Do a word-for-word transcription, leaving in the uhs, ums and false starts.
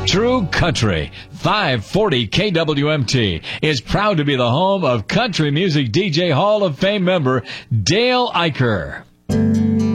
True Country, five forty K W M T, is proud to be the home of country music D J Hall of Fame member Dale Eicher.